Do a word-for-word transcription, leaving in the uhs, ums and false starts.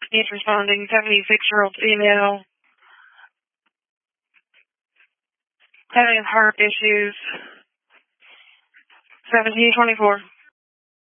He's responding, seventy-six-year-old female, having heart issues, seventeen twenty-four.